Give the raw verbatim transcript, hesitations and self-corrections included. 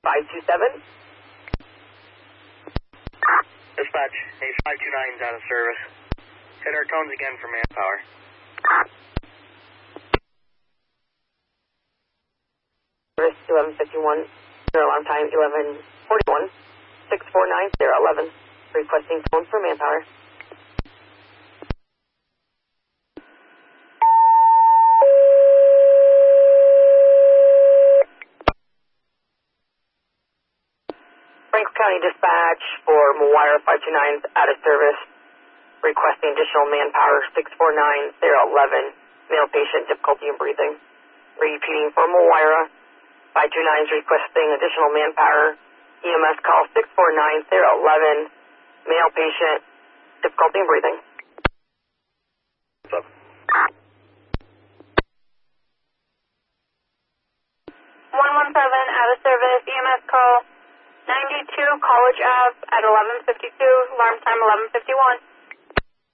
five two seven. Dispatch, A five two nine is out of service. Hit our tones again for manpower. Service eleven fifty-one, zero alarm time eleven forty-one, six four nine zero eleven. Requesting tones for manpower. Franklin County Dispatch for Moira five two nine out of service. Requesting additional manpower six four nine zero eleven. Male patient, difficulty in breathing. Repeating for Moira five two nine is requesting additional manpower. E M S call six four nine zero eleven. Male patient, difficulty in breathing. one one seven out of service. E M S call ninety-two College Ave at eleven fifty-two. Alarm time eleven fifty-one.